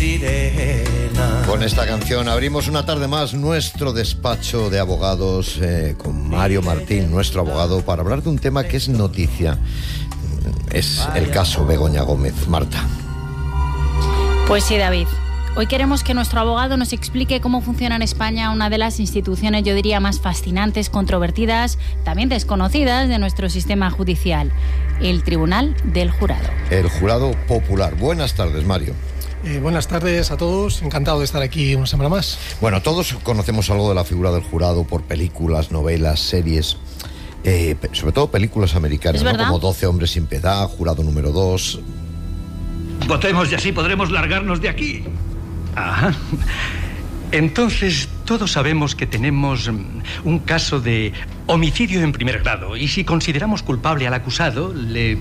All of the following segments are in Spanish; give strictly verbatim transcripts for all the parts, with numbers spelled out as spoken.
sirena. Con esta canción abrimos una tarde más nuestro despacho de abogados eh, con Mario Martín, nuestro abogado, para hablar de un tema que es noticia. Es el caso Begoña Gómez. Marta. Pues sí, David. Hoy queremos que nuestro abogado nos explique cómo funciona en España una de las instituciones, yo diría, más fascinantes, controvertidas, también desconocidas de nuestro sistema judicial, el Tribunal del Jurado. El Jurado Popular. Buenas tardes, Mario. Eh, buenas tardes a todos, encantado de estar aquí una semana más. Bueno, todos conocemos algo de la figura del jurado por películas, novelas, series, eh, sobre todo películas americanas, ¿no? Como doce hombres sin piedad, Jurado número dos. Votemos y así podremos largarnos de aquí. Ajá. Entonces, todos sabemos que tenemos un caso de homicidio en primer grado y si consideramos culpable al acusado, le,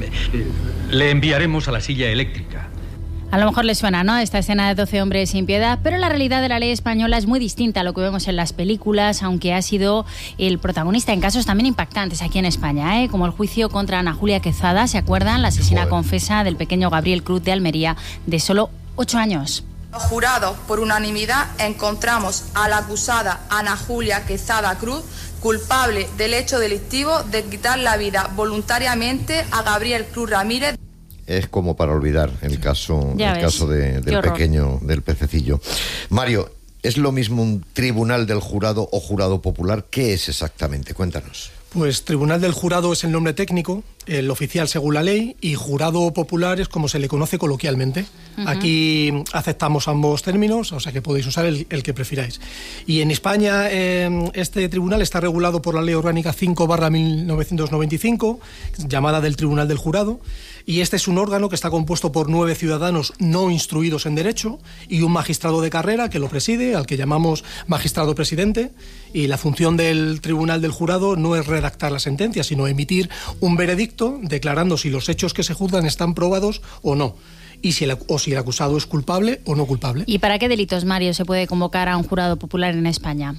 le enviaremos a la silla eléctrica. A lo mejor les suena, ¿no?, esta escena de doce hombres sin piedad, pero la realidad de la ley española es muy distinta a lo que vemos en las películas, aunque ha sido el protagonista en casos también impactantes aquí en España, ¿eh? Como el juicio contra Ana Julia Quezada, ¿se acuerdan? La asesina Joder. confesa del pequeño Gabriel Cruz de Almería, de solo ocho años. Los jurados, por unanimidad, encontramos a la acusada Ana Julia Quezada Cruz culpable del hecho delictivo de quitar la vida voluntariamente a Gabriel Cruz Ramírez. Es como para olvidar el caso, el caso de, del pequeño, del pececillo. Mario, ¿es lo mismo un tribunal del jurado o jurado popular? ¿Qué es exactamente? Cuéntanos. Pues Tribunal del Jurado es el nombre técnico, el oficial según la ley, y Jurado Popular es como se le conoce coloquialmente. Uh-huh. Aquí aceptamos ambos términos, o sea que podéis usar el, el que prefiráis. Y en España eh, este tribunal está regulado por la Ley Orgánica cinco barra mil novecientos noventa y cinco, llamada del Tribunal del Jurado, y este es un órgano que está compuesto por nueve ciudadanos no instruidos en derecho y un magistrado de carrera que lo preside, al que llamamos magistrado presidente, y la función del Tribunal del Jurado no es redactar la sentencia, sino emitir un veredicto declarando si los hechos que se juzgan están probados o no, y si el, o si el acusado es culpable o no culpable. ¿Y para qué delitos, Mario, se puede convocar a un jurado popular en España?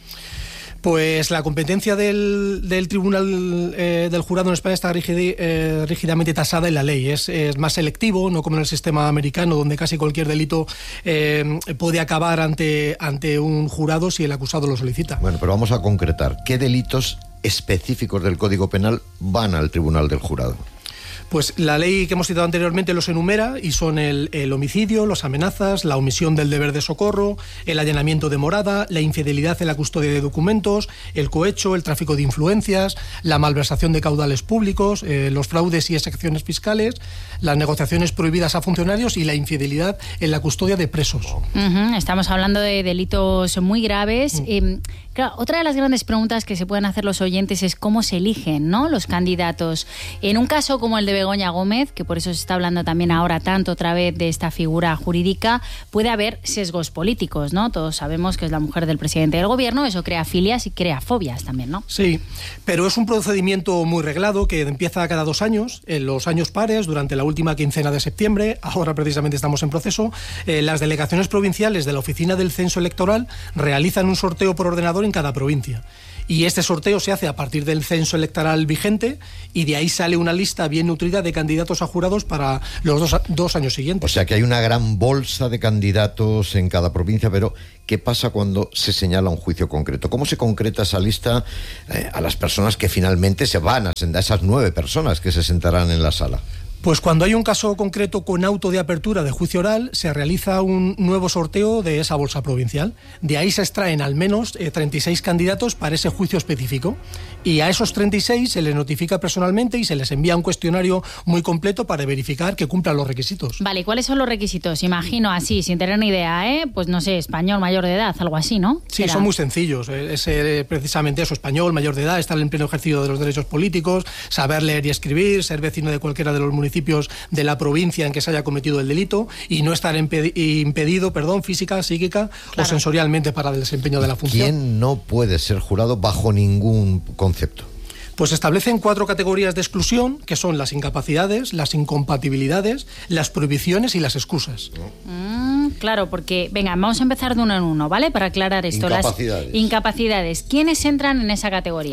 Pues la competencia del, del Tribunal eh, del Jurado en España está rígid, eh, rígidamente tasada en la ley. Es, es más selectivo, no como en el sistema americano, donde casi cualquier delito eh, puede acabar ante, ante un jurado si el acusado lo solicita. Bueno, pero vamos a concretar. ¿Qué delitos específicos del Código Penal van al Tribunal del Jurado? Pues la ley que hemos citado anteriormente los enumera y son el, el homicidio, las amenazas, la omisión del deber de socorro, el allanamiento de morada, la infidelidad en la custodia de documentos, el cohecho, el tráfico de influencias, la malversación de caudales públicos, eh, los fraudes y excepciones fiscales, las negociaciones prohibidas a funcionarios y la infidelidad en la custodia de presos. Uh-huh. Estamos hablando de delitos muy graves. Uh-huh. Eh, claro, otra de las grandes preguntas que se pueden hacer los oyentes es cómo se eligen, ¿no?, los candidatos. En un caso como el de Begoña Gómez, que por eso se está hablando también ahora tanto otra vez de esta figura jurídica, puede haber sesgos políticos, ¿no? Todos sabemos que es la mujer del presidente del gobierno, eso crea filias y crea fobias también, ¿no? Sí, pero es un procedimiento muy reglado que empieza cada dos años, en los años pares, durante la última quincena de septiembre, ahora precisamente estamos en proceso. Eh, las delegaciones provinciales de la Oficina del Censo Electoral realizan un sorteo por ordenador en cada provincia. Y este sorteo se hace a partir del censo electoral vigente y de ahí sale una lista bien nutrida de candidatos a jurados para los dos, dos años siguientes. O sea que hay una gran bolsa de candidatos en cada provincia, pero ¿qué pasa cuando se señala un juicio concreto? ¿Cómo se concreta esa lista eh, a las personas que finalmente se van a sentar, esas nueve personas que se sentarán en la sala? Pues cuando hay un caso concreto con auto de apertura de juicio oral, se realiza un nuevo sorteo de esa bolsa provincial. De ahí se extraen al menos eh, treinta y seis candidatos para ese juicio específico. Y a esos treinta y seis se les notifica personalmente y se les envía un cuestionario muy completo para verificar que cumplan los requisitos. Vale, ¿cuáles son los requisitos? Imagino así, sin tener ni idea, ¿eh? Pues no sé, español, mayor de edad, algo así, ¿no? Sí, ¿Será? Son muy sencillos. Es eh, precisamente eso, español, mayor de edad, estar en pleno ejercicio de los derechos políticos, saber leer y escribir, ser vecino de cualquiera de los municipios de la provincia en que se haya cometido el delito y no estar impedi- impedido, perdón, física, psíquica claro. o sensorialmente para el desempeño de la función. ¿Quién no puede ser jurado bajo ningún concepto? Pues establecen cuatro categorías de exclusión, que son las incapacidades, las incompatibilidades, las prohibiciones y las excusas. Mm, claro, porque, venga, vamos a empezar de uno en uno, ¿vale? Para aclarar esto. Incapacidades. Las incapacidades. ¿Quiénes entran en esa categoría?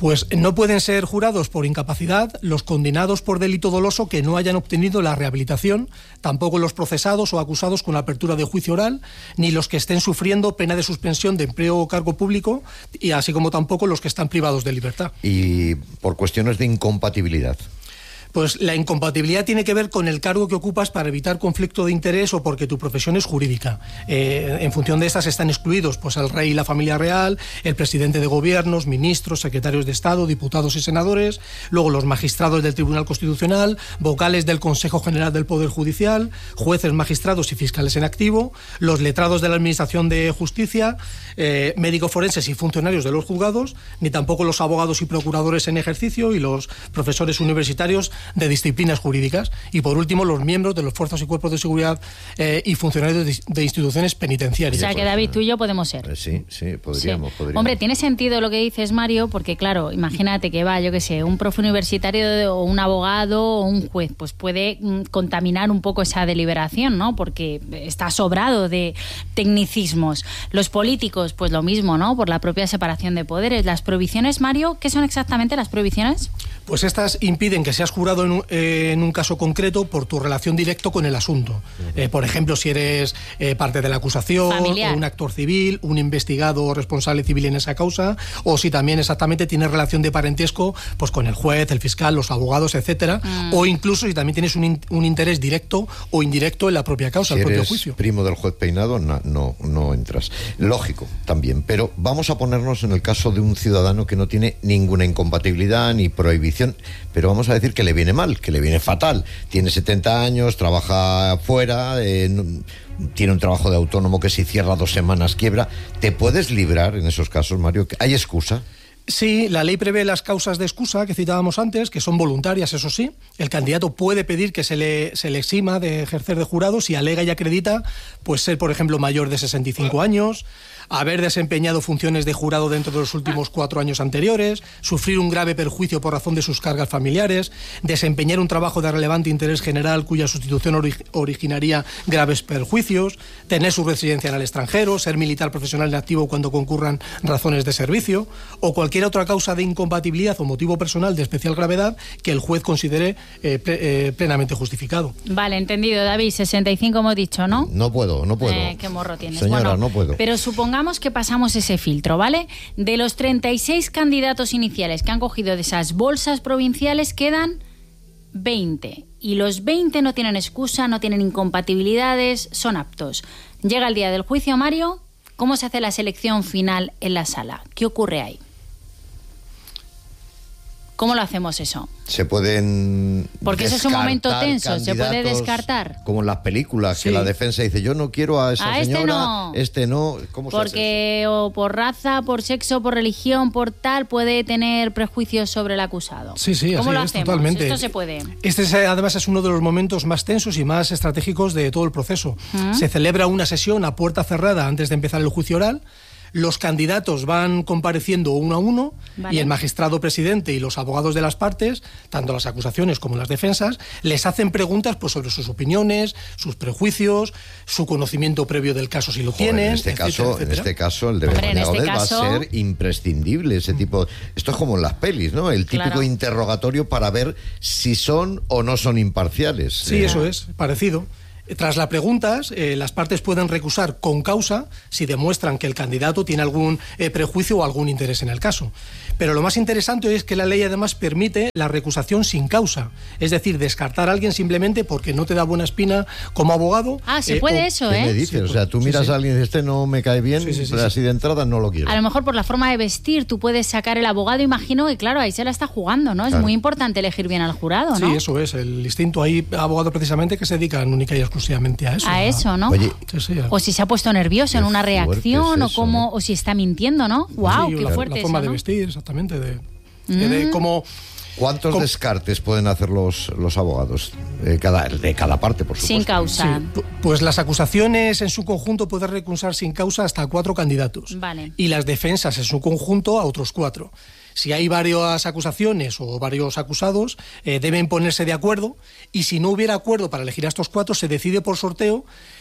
Pues no pueden ser jurados por incapacidad los condenados por delito doloso que no hayan obtenido la rehabilitación, tampoco los procesados o acusados con apertura de juicio oral, ni los que estén sufriendo pena de suspensión de empleo o cargo público, y así como tampoco los que están privados de libertad. Y por cuestiones de incompatibilidad. Pues la incompatibilidad tiene que ver con el cargo que ocupas para evitar conflicto de interés o porque tu profesión es jurídica. Eh, en función de estas están excluidos pues el rey y la familia real, el presidente de gobiernos, ministros, secretarios de Estado, diputados y senadores, luego los magistrados del Tribunal Constitucional, vocales del Consejo General del Poder Judicial, jueces, magistrados y fiscales en activo, los letrados de la Administración de Justicia, eh, médicos forenses y funcionarios de los juzgados, ni tampoco los abogados y procuradores en ejercicio y los profesores universitarios de disciplinas jurídicas, y por último los miembros de los fuerzas y cuerpos de seguridad eh, y funcionarios de, de instituciones penitenciarias. O sea que David, tú y yo podemos ser. Sí, sí, podríamos, sí. podríamos. Hombre, tiene sentido lo que dices, Mario, porque claro, imagínate que va, yo qué sé, un profe universitario o un abogado o un juez, pues puede mm, contaminar un poco esa deliberación, ¿no? Porque está sobrado de tecnicismos. Los políticos, pues lo mismo, ¿no? Por la propia separación de poderes. Las prohibiciones, Mario, ¿qué son exactamente las prohibiciones? Pues estas impiden que seas jurado en un, eh, en un caso concreto por tu relación directa con el asunto. Eh, por ejemplo, si eres eh, parte de la acusación, familiar, o un actor civil, un investigado o responsable civil en esa causa, o si también exactamente tienes relación de parentesco pues con el juez, el fiscal, los abogados, etcétera, mm. o incluso si también tienes un, in, un interés directo o indirecto en la propia causa, si el propio eres juicio. Primo del juez Peinado, no, no, no entras. Lógico, también, pero vamos a ponernos en el caso de un ciudadano que no tiene ninguna incompatibilidad ni prohibición, pero vamos a decir que le viene mal, que le viene fatal. Tiene setenta años, trabaja fuera, eh, no, tiene un trabajo de autónomo que si cierra dos semanas quiebra. ¿Te puedes librar en esos casos, Mario? ¿Hay excusa? Sí, la ley prevé las causas de excusa que citábamos antes, que son voluntarias, eso sí. El candidato puede pedir que se le, se le exima de ejercer de jurado si alega y acredita pues ser, por ejemplo, mayor de sesenta y cinco años, haber desempeñado funciones de jurado dentro de los últimos cuatro años anteriores, sufrir un grave perjuicio por razón de sus cargas familiares, desempeñar un trabajo de relevante interés general cuya sustitución ori- originaría graves perjuicios, tener su residencia en el extranjero, ser militar profesional en activo cuando concurran razones de servicio, o cualquier otra causa de incompatibilidad o motivo personal de especial gravedad que el juez considere eh, pre- eh, plenamente justificado. Vale, entendido, David. sesenta y cinco hemos dicho, ¿no? No puedo, no puedo. Eh, qué morro tienes. Señora, bueno, no puedo. Pero supongamos que pasamos ese filtro, ¿vale? De los treinta y seis candidatos iniciales que han cogido de esas bolsas provinciales quedan veinte. Y los veinte no tienen excusa, no tienen incompatibilidades, son aptos. Llega el día del juicio, Mario. ¿Cómo se hace la selección final en la sala? ¿Qué ocurre ahí? ¿Cómo lo hacemos eso? Se pueden Porque ese es un momento tenso, se puede descartar. Como en las películas, sí. que la defensa dice, yo no quiero a esa a señora, este no. este no. ¿Cómo se Porque o por raza, por sexo, por religión, por tal, puede tener prejuicios sobre el acusado. Sí, sí, ¿Cómo así lo es, hacemos? totalmente. Esto se puede. Este es, además es uno de los momentos más tensos y más estratégicos de todo el proceso. ¿Mm? Se celebra una sesión a puerta cerrada antes de empezar el juicio oral. Los candidatos van compareciendo uno a uno, vale, y el magistrado presidente y los abogados de las partes, tanto las acusaciones como las defensas, les hacen preguntas pues, sobre sus opiniones, sus prejuicios, su conocimiento previo del caso si lo Joder, tienen, en este etcétera, caso, etcétera. En este caso, el de Hombre, en este Begoña caso... va a ser imprescindible ese tipo. Esto es como en las pelis, ¿no? El típico claro. interrogatorio para ver si son o no son imparciales. Sí, eh. eso es, parecido. Tras las preguntas, eh, las partes pueden recusar con causa si demuestran que el candidato tiene algún eh, prejuicio o algún interés en el caso. Pero lo más interesante es que la ley además permite la recusación sin causa, es decir, descartar a alguien simplemente porque no te da buena espina como abogado. Ah, se eh, puede o... eso, ¿Qué ¿eh? me dices? Sí, o sea, tú miras sí, sí. a alguien y dices, este no me cae bien, sí, sí, sí, pero así de entrada no lo quiero. A lo mejor por la forma de vestir tú puedes sacar el abogado, imagino, y claro, ahí se la está jugando, ¿no? Claro. Es muy importante elegir bien al jurado, ¿no? Sí, eso es, el instinto. Hay abogados precisamente que se dedican única y exclusivamente a eso. A eso, ¿no? Oye, sí, sí, o si se ha puesto nervioso en una reacción, es eso, o cómo, ¿no? O si está mintiendo, ¿no? ¡Wow! Sí, ¡Qué la, fuerte la forma eso, de ¿no? vestir, exactamente, de, mm. de, de cómo... ¿Cuántos ¿Cómo? descartes pueden hacer los, los abogados? Eh, cada, de cada parte, por supuesto. Sin causa. Sí, pues las acusaciones en su conjunto pueden recusar sin causa hasta cuatro candidatos. Vale. Y las defensas en su conjunto a otros cuatro. Si hay varias acusaciones o varios acusados, eh, deben ponerse de acuerdo, y si no hubiera acuerdo para elegir a estos cuatro, se decide por sorteo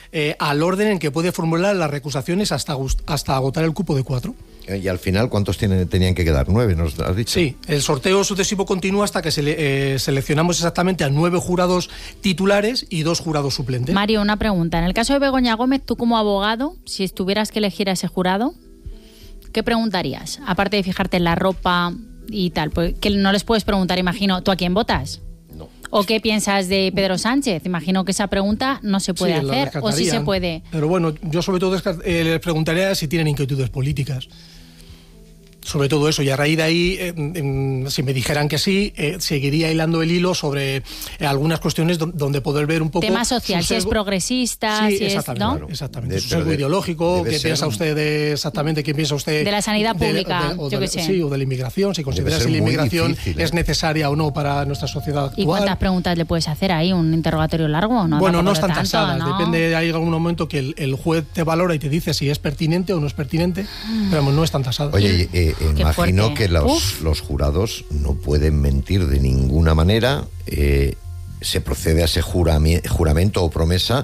eh, al orden en que puede formular las recusaciones hasta, hasta agotar el cupo de cuatro. Y al final, ¿cuántos tienen, tenían que quedar? ¿Nueve, nos has dicho? Sí, el sorteo sucesivo continúa hasta que sele, eh, seleccionamos exactamente a nueve jurados titulares y dos jurados suplentes. Mario, una pregunta. En el caso de Begoña Gómez, tú como abogado, si tuvieras que elegir a ese jurado, ¿qué preguntarías? Aparte de fijarte en la ropa y tal, pues, que no les puedes preguntar, imagino, ¿tú a quién votas? No. ¿O qué piensas de Pedro Sánchez? Imagino que esa pregunta no se puede Sí, lo hacer, o sí se puede. Pero bueno, yo sobre todo eh, les preguntaría si tienen inquietudes políticas. Sobre todo eso, y a raíz de ahí, eh, eh, si me dijeran que sí, eh, seguiría hilando el hilo sobre eh, algunas cuestiones do donde poder ver un poco... Tema social, si es progresista, sí, si exactamente, es... ¿no? claro, exactamente. De, Su sesgo ideológico, ¿qué piensa usted de, exactamente, qué piensa usted... De la sanidad pública, de, de, o yo de, que sé. Sí, o de la inmigración, si considera si la inmigración difícil, ¿eh? es necesaria o no para nuestra sociedad actual. ¿Y cuántas preguntas le puedes hacer ahí? ¿Un interrogatorio largo? No, bueno, no están tanto, tasadas, ¿no? depende, hay algún momento que el, el juez te valora y te dice si es pertinente o no es pertinente, pero vamos, no están tasadas. Oye, eh, imagino que los, los jurados no pueden mentir de ninguna manera, eh, se procede a ese jurami- juramento o promesa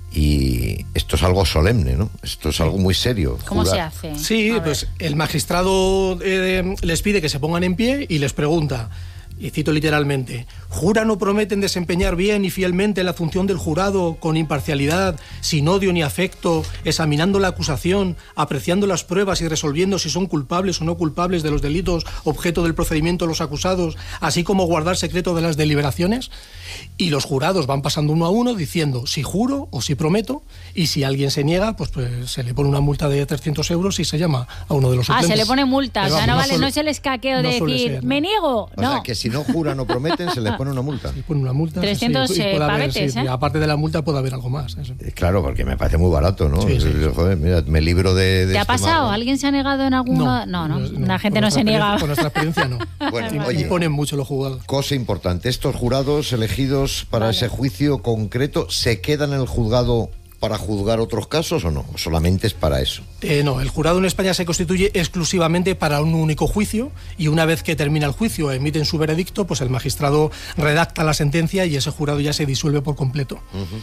y esto es algo solemne, ¿no? Esto es algo muy serio. ¿Cómo Jurar. se hace? Sí, pues el magistrado eh, les pide que se pongan en pie y les pregunta, y cito literalmente, ¿juran o prometen desempeñar bien y fielmente la función del jurado con imparcialidad, sin odio ni afecto, examinando la acusación, apreciando las pruebas y resolviendo si son culpables o no culpables de los delitos objeto del procedimiento de los acusados, así como guardar secreto de las deliberaciones? Y los jurados van pasando uno a uno diciendo si juro o si prometo, y si alguien se niega, pues, pues se le pone una multa de trescientos euros y se llama a uno de los suplentes. Ah, se le pone multa, Pero o sea, no, vamos, vale, suele- no es el escaqueo de no suele decir, ser, ¿no? me niego, O no. sea, que si no juran o prometen, se les pone una multa. Le pone una multa. trescientos, sí, y puede eh, haber, pavetes, sí, ¿eh? y aparte de la multa puede haber algo más. Eso. Eh, Claro, porque me parece muy barato, ¿no? Sí, sí, sí. Joder, mira, me libro de, de ¿Te ha este pasado? marrón. ¿Alguien se ha negado en algún no, no, no, la gente con no se nuestra niega. experiencia- Con nuestra experiencia no. Bueno, Y- oye. y ponen mucho los juzgados. Cosa importante, estos jurados elegidos para ese juicio concreto, ¿se quedan en el juzgado para juzgar otros casos o no? ¿O solamente es para eso? Eh, no, el jurado en España se constituye exclusivamente para un único juicio y una vez que termina el juicio, emiten su veredicto, pues el magistrado redacta la sentencia y ese jurado ya se disuelve por completo.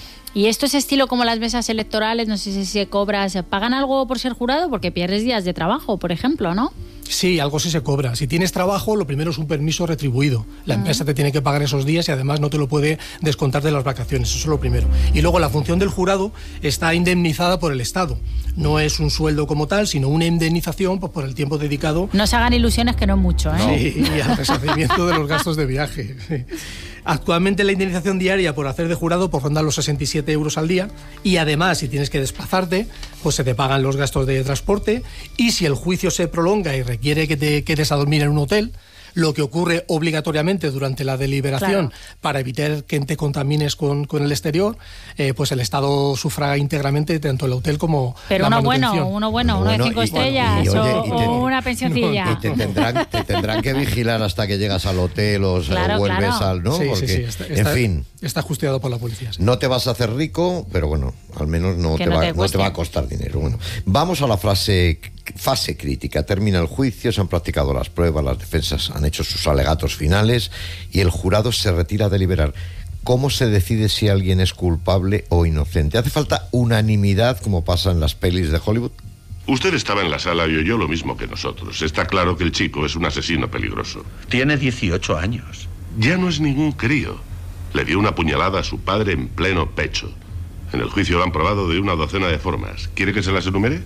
Y esto es estilo como las mesas electorales, no sé si se cobra, ¿se pagan algo por ser jurado? Porque pierdes días de trabajo, por ejemplo, ¿no? Sí, algo sí se cobra. Si tienes trabajo, lo primero es un permiso retribuido. La empresa te tiene que pagar esos días y además no te lo puede descontar de las vacaciones. Eso es lo primero. Y luego la función del jurado está indemnizada por el Estado. No es un sueldo como tal, sino una indemnización pues, por el tiempo dedicado. No se hagan ilusiones que no es mucho, ¿eh? Sí, y al resarcimiento de los gastos de viaje. Sí. Actualmente la indemnización diaria por hacer de jurado pues ronda los sesenta y siete euros al día y además si tienes que desplazarte pues se te pagan los gastos de transporte y si el juicio se prolonga y requiere que te quedes a dormir en un hotel, lo que ocurre obligatoriamente durante la deliberación Claro. para evitar que te contamines con, con el exterior, eh, pues el Estado sufraga íntegramente tanto el hotel como Pero la uno bueno, manutención. uno bueno, uno Bueno, de cinco y- estrellas y- y oye, o, y te- o una pensioncilla. Y te tendrán, te tendrán que vigilar hasta que llegas al hotel o se- Claro, o vuelves claro. al... ¿no? Sí, sí, Porque, sí, está, en está- fin, está justiciado por la policía. sí. no te vas a hacer rico, pero bueno, al menos no, Que te, no va, te no te cueste. va a costar dinero. Bueno, vamos a la frase, fase crítica. Termina el juicio, se han practicado las pruebas, las defensas han hecho sus alegatos finales y el jurado se retira a deliberar. ¿Cómo se decide si alguien es culpable o inocente? ¿Hace falta unanimidad como pasa en las pelis de Hollywood? Usted estaba en la sala y oyó lo mismo que nosotros. Está claro que el chico es un asesino peligroso. Tiene dieciocho años. Ya no es ningún crío. Le dio una puñalada a su padre en pleno pecho. En el juicio lo han probado de una docena de formas. ¿Quiere que se las enumere?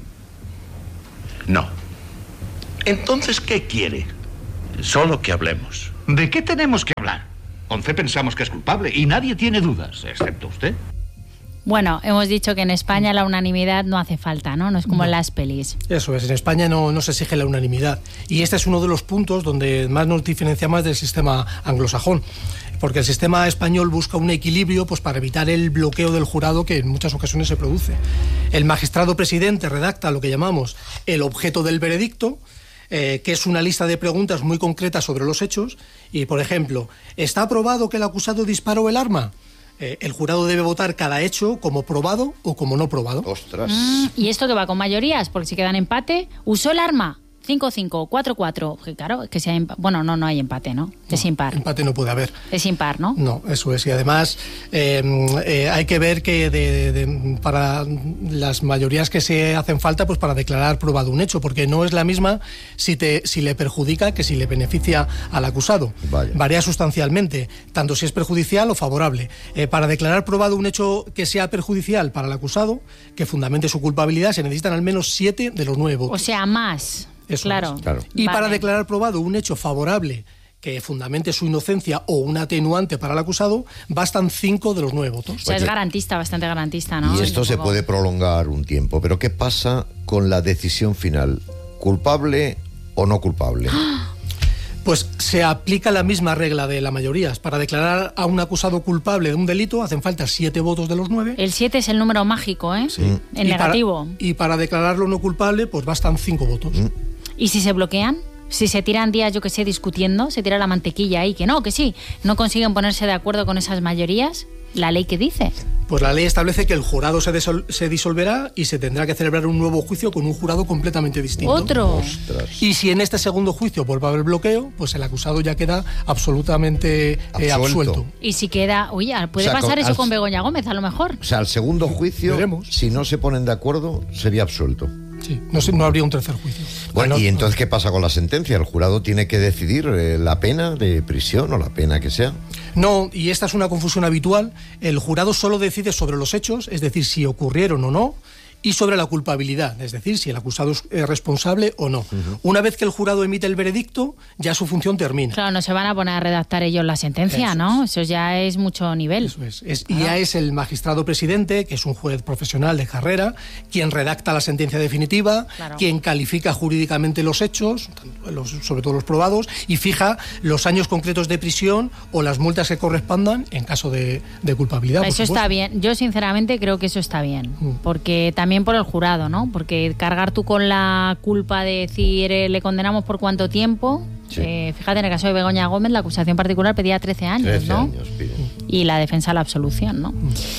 No. Entonces, ¿qué quiere? Solo que hablemos. ¿De qué tenemos que hablar? Once pensamos que es culpable y nadie tiene dudas, excepto usted. Bueno, hemos dicho que en España la unanimidad no hace falta, ¿no? No es como No. en las pelis. Eso es, en España no, no se exige la unanimidad. Y este es uno de los puntos donde más nos diferencia más del sistema anglosajón. Porque el sistema español busca un equilibrio pues, para evitar el bloqueo del jurado que en muchas ocasiones se produce. El magistrado presidente redacta lo que llamamos el objeto del veredicto, eh, que es una lista de preguntas muy concretas sobre los hechos. Y, por ejemplo, ¿está probado que el acusado disparó el arma? Eh, el jurado debe votar cada hecho como probado o como no probado. Ostras. Mm, ¿Y esto que va con mayorías? Porque si quedan empate, ¿usó el arma? cinco cinco, cuatro cuatro. Claro, que sea impa- bueno, no, no hay empate, ¿no? Es No, impar. Empate no puede haber. Es impar, ¿no? No, eso es. Y además eh, eh, hay que ver que de, de, para las mayorías que se hacen falta, pues para declarar probado un hecho, porque no es la misma si, te, si le perjudica que si le beneficia al acusado. Vaya. Varía sustancialmente, tanto si es perjudicial o favorable. Eh, para declarar probado un hecho que sea perjudicial para el acusado, que fundamente su culpabilidad, se necesitan al menos siete de los nueve votos. O sea, más. Eso claro. es. Claro. Y Vale. para declarar probado un hecho favorable que fundamente su inocencia o un atenuante para el acusado, bastan cinco de los nueve votos. O sea, es Oye. garantista, bastante garantista, ¿no? Y esto Un se poco. puede prolongar un tiempo. Pero ¿qué pasa con la decisión final? ¿Culpable o no culpable? Pues se aplica la misma regla de la mayoría. Para declarar a un acusado culpable de un delito hacen falta siete votos de los nueve. El siete es el número mágico, ¿eh? En Y negativo. Para, y para declararlo no culpable, pues bastan cinco votos. ¿Y si se bloquean? Si se tiran días, yo que sé, discutiendo, se tira la mantequilla ahí, que no, que sí, no consiguen ponerse de acuerdo con esas mayorías, ¿la ley qué dice? Pues la ley establece que el jurado se, desol- se disolverá y se tendrá que celebrar un nuevo juicio con un jurado completamente distinto. Otro. Ostras. Y si en este segundo juicio vuelve a haber bloqueo, pues el acusado ya queda absolutamente eh, Absuelto. absuelto. Y si queda, oye, puede O sea, pasar con- eso al- con Begoña Gómez, a lo mejor. O sea, al segundo juicio, Veremos. si no se ponen de acuerdo, sería absuelto. Sí, no, se- no habría un tercer juicio. Bueno, ¿y entonces qué pasa con la sentencia? ¿El jurado tiene que decidir eh, la pena de prisión o la pena que sea? No, y esta es una confusión habitual. El jurado solo decide sobre los hechos, es decir, si ocurrieron o no, y sobre la culpabilidad, es decir, si el acusado es eh, responsable o no. Una vez que el jurado emite el veredicto, ya su función termina. Claro, no se van a poner a redactar ellos la sentencia, Eso ¿no? Eso ya es mucho nivel. Eso es. Es- y ya es el magistrado presidente, que es un juez profesional de carrera, quien redacta la sentencia definitiva, Claro. quien califica jurídicamente los hechos, tanto los- sobre todo los probados, y fija los años concretos de prisión o las multas que correspondan en caso de, de culpabilidad. por Eso está supuesto. bien. Yo sinceramente creo que eso está bien. Porque también por el jurado, ¿no? Porque cargar tú con la culpa de decir eh, le condenamos por cuánto tiempo. Sí. Eh, fíjate, en el caso de Begoña Gómez, la acusación particular pedía trece años, Trece ¿no? años piden. Y la defensa la absolución, ¿no?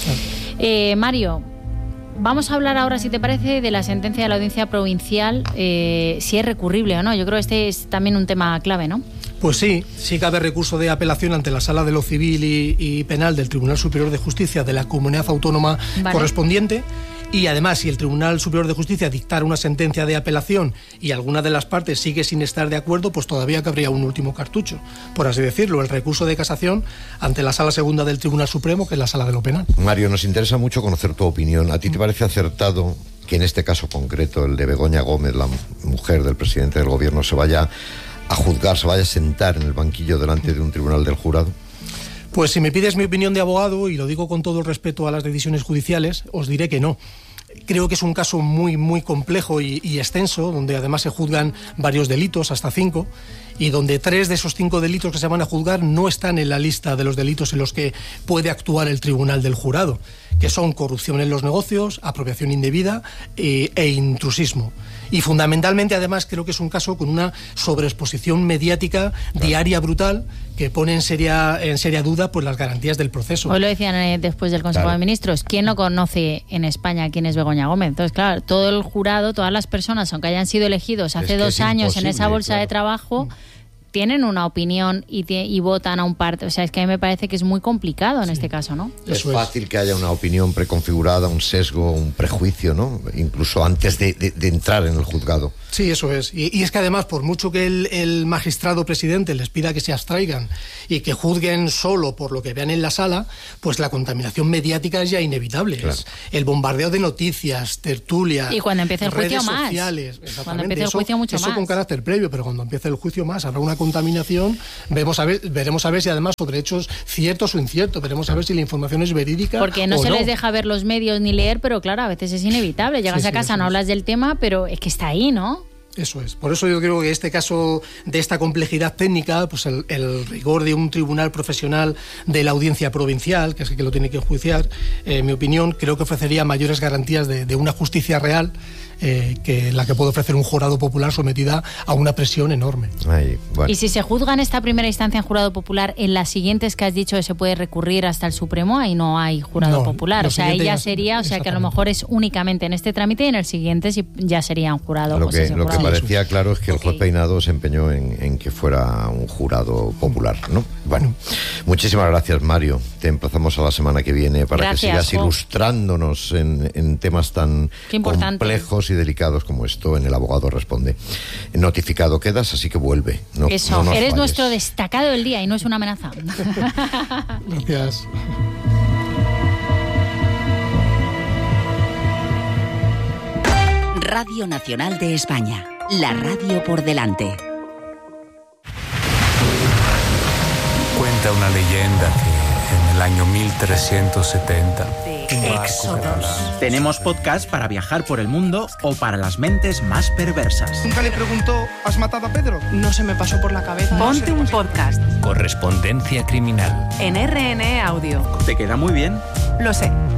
Eh, Mario, vamos a hablar ahora, si te parece, de la sentencia de la Audiencia Provincial, eh, si es recurrible o no. Yo creo que este es también un tema clave, ¿no? Pues sí, sí cabe recurso de apelación ante la Sala de lo Civil y, y Penal del Tribunal Superior de Justicia de la comunidad autónoma Vale. correspondiente. Y además, si el Tribunal Superior de Justicia dictara una sentencia de apelación y alguna de las partes sigue sin estar de acuerdo, pues todavía cabría un último cartucho, por así decirlo, el recurso de casación ante la Sala Segunda del Tribunal Supremo, que es la Sala de lo Penal. Mario, nos interesa mucho conocer tu opinión. ¿A ti te parece acertado que en este caso concreto, el de Begoña Gómez, la mujer del presidente del gobierno, se vaya a juzgar, se vaya a sentar en el banquillo delante de un tribunal del jurado? Pues si me pides mi opinión de abogado, y lo digo con todo el respeto a las decisiones judiciales, os diré que no. Creo que es un caso muy, muy complejo y, y extenso, donde además se juzgan varios delitos, hasta cinco, y donde tres de esos cinco delitos que se van a juzgar no están en la lista de los delitos en los que puede actuar el tribunal del jurado, que son corrupción en los negocios, apropiación indebida eh, e intrusismo. Y fundamentalmente, además, creo que es un caso con una sobreexposición mediática diaria brutal que pone en seria, en seria duda pues, las garantías del proceso. Hoy lo decían eh, después del Consejo Claro. de Ministros. ¿Quién no conoce en España quién es Begoña Gómez? Entonces, claro, todo el jurado, todas las personas, aunque hayan sido elegidos hace Es que dos es años en esa imposible, bolsa de claro. trabajo, tienen una opinión y, tie- y votan a un parte. O sea, es que a mí me parece que es muy complicado en este caso, ¿no? Es Eso es. fácil que haya una opinión preconfigurada, un sesgo, un prejuicio, ¿no? Incluso antes de, de- de entrar en el juzgado. Sí, eso es. Y, y es que además, por mucho que el, el magistrado presidente les pida que se abstraigan y que juzguen solo por lo que vean en la sala, pues la contaminación mediática es ya inevitable. Claro. Es el bombardeo de noticias, tertulias, Y cuando empiece el juicio, redes más. sociales. Cuando Exactamente. empiece el Eso- juicio, mucho eso más. con carácter previo, pero cuando empiece el juicio más habrá una contaminación. Vemos a ver, veremos a ver si además sobre hechos ciertos o inciertos. Veremos a ver si la información es verídica Porque no o se no. les deja ver los medios ni leer, pero claro, a veces es inevitable. Llegas Sí, a sí, casa, eso no es. hablas del tema, pero es que está ahí, ¿no? Eso es. Por eso yo creo que este caso de esta complejidad técnica, pues el, el rigor de un tribunal profesional de la audiencia provincial, que es el que lo tiene que enjuiciar, eh, en mi opinión, creo que ofrecería mayores garantías de, de una justicia real eh, que la que puede ofrecer un jurado popular sometida a una presión enorme. Ay, bueno. Y si se juzga en esta primera instancia en jurado popular, en las siguientes que has dicho se puede recurrir hasta el Supremo, ahí no hay jurado No, popular. lo O sea, ahí siguiente ya ya- sería, o sea, que a lo exactamente. mejor es únicamente en este trámite y en el siguiente sí- ya sería un jurado. Lo pues que, ese lo que jurado parecía claro es que el juez Peinado se empeñó en, en que fuera un jurado popular, ¿no? Bueno, muchísimas gracias, Mario. Te emplazamos a la semana que viene para Gracias, que sigas Jo. ilustrándonos en, en temas tan Qué importante. complejos y delicados como esto en El Abogado Responde. Notificado quedas, así que vuelve. No, Eso, no nos eres falles. nuestro destacado del día y no es una amenaza. Gracias. Radio Nacional de España, la radio por delante. Cuenta una leyenda que en el año mil trescientos setenta... Éxodos. Tenemos podcast para viajar por el mundo o para las mentes más perversas. Nunca le preguntó, ¿has matado a Pedro? No se me pasó por la cabeza. Ponte un podcast. Correspondencia criminal. En R N E Audio. ¿Te queda muy bien? Lo sé.